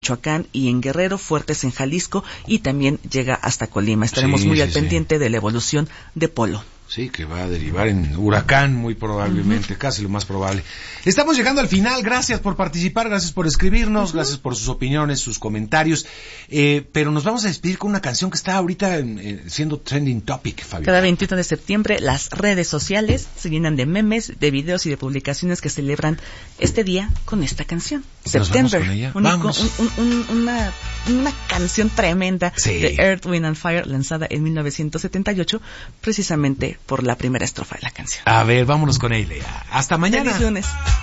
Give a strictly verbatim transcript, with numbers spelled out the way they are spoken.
Michoacán y en Guerrero, fuertes en Jalisco y también llega hasta Colima. Estaremos sí, muy sí, al sí. pendiente de la evolución de Polo. Sí, que va a derivar en huracán muy probablemente, uh-huh. casi lo más probable. Estamos llegando al final, gracias por participar, gracias por escribirnos, uh-huh. gracias por sus opiniones, sus comentarios, eh, pero nos vamos a despedir con una canción que está ahorita eh, siendo trending topic, Fabio. Cada veintiuno de septiembre las redes sociales se llenan de memes, de videos y de publicaciones que celebran este día con esta canción. September, un, un, un, una, una canción tremenda sí. de Earth, Wind and Fire, lanzada en mil novecientos setenta y ocho, precisamente por la primera estrofa de la canción. A ver, vámonos con ella. Hasta mañana. Feliz lunes.